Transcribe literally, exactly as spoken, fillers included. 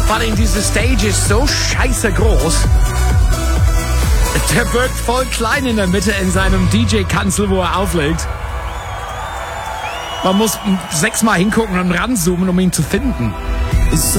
Vor allem diese Stage ist so scheiße groß. Der wirkt voll klein in der Mitte in seinem D J-Kanzel, wo er auflegt. Man muss sechsmal hingucken und ranzoomen, um ihn zu finden.